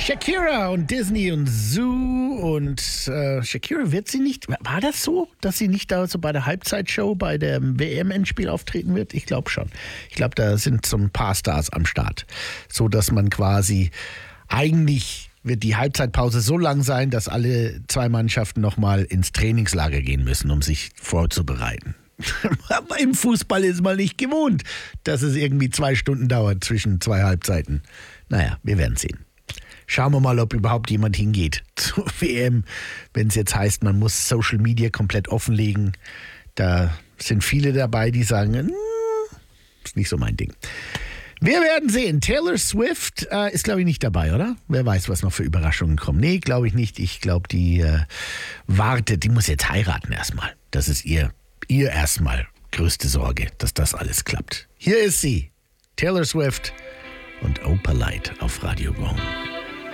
Shakira und Disney und Zoo und Shakira wird sie nicht, war das so, dass sie nicht da so bei der Halbzeitshow bei dem WM-Endspiel auftreten wird? Ich glaube schon. Ich glaube, da sind so ein paar Stars am Start, so dass man quasi eigentlich wird die Halbzeitpause so lang sein, dass alle zwei Mannschaften nochmal ins Trainingslager gehen müssen, um sich vorzubereiten. Aber im Fußball ist man nicht gewohnt, dass es irgendwie 2 Stunden dauert zwischen 2 Halbzeiten. Naja, wir werden sehen. Schauen wir mal, ob überhaupt jemand hingeht zur WM, wenn es jetzt heißt, man muss Social Media komplett offenlegen. Da sind viele dabei, die sagen, ist nicht so mein Ding. Wir werden sehen. Taylor Swift ist, glaube ich, nicht dabei, oder? Wer weiß, was noch für Überraschungen kommen. Nee, glaube ich nicht. Ich glaube, die wartet. Die muss jetzt heiraten erstmal. Das ist ihr erstmal größte Sorge, dass das alles klappt. Hier ist sie, Taylor Swift und Opalite auf Radio Gong.